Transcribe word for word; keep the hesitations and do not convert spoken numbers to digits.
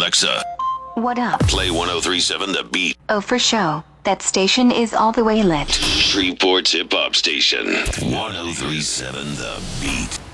Alexa, What up? play one oh three point seven The Beat, Oh, for show. That station is all the way lit. Shreveport's hip hop station. one oh three point seven The Beat.